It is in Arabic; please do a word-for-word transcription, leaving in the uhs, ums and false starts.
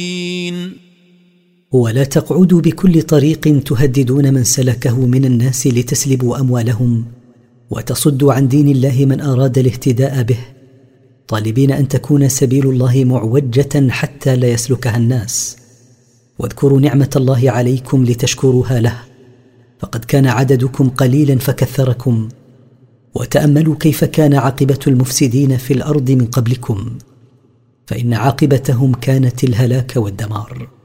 ولا تقعدوا بكل طريق تهددون من سلكه من الناس لتسلبوا أموالهم وتصدوا عن دين الله من أراد الاهتداء به، طالبين أن تكون سبيل الله معوجة حتى لا يسلكها الناس. واذكروا نعمة الله عليكم لتشكروها له، فقد كان عددكم قليلا فكثركم، وتأملوا كيف كان عاقبة المفسدين في الأرض من قبلكم، فإن عاقبتهم كانت الهلاك والدمار.